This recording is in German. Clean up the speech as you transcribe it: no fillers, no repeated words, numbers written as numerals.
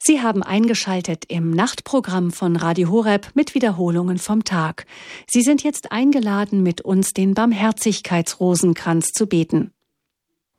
Sie haben eingeschaltet im Nachtprogramm von Radio Horeb mit Wiederholungen vom Tag. Sie sind jetzt eingeladen, mit uns den Barmherzigkeitsrosenkranz zu beten.